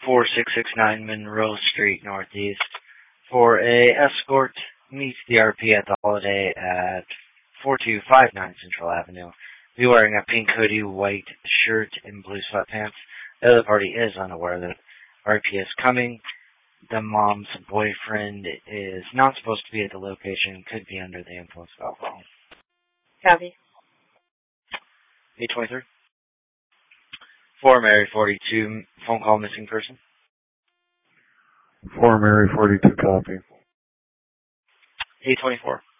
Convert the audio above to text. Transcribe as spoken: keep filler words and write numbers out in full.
four six six nine Monroe Street Northeast for a escort meets the R P at the Holiday at four two five nine Central Avenue. Be wearing a pink hoodie, white shirt, and blue sweatpants. The other party is unaware that R P is coming. The mom's boyfriend is not supposed to be at the location, could be under the influence of alcohol. Copy. eight twenty-three. For Mary forty-two, phone call missing person. For Mary forty-two, copy. eight twenty-four.